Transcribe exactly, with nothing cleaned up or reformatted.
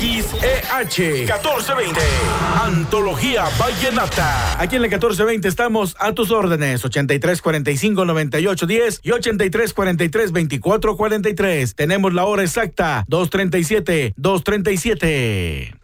X E H catorce veinte. Antología Vallenata. Aquí en la catorce veinte estamos a tus órdenes. ochenta y tres cuarenta y cinco noventa y ocho diez y ochenta y tres cuarenta y tres veinticuatro cuarenta y tres. Tenemos la hora exacta, dos treinta y siete, dos treinta y siete.